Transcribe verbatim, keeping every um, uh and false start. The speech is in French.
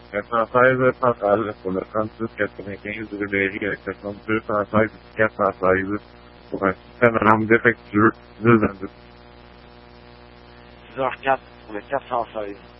quatre cent seize centrale pour le trente-six quatre-vingt-quinze rue Berry avec section deux cent seize quatre cent seize pour un système alarme défectueux dix vingt-deux. six heures quatre pour le quatre cent seize.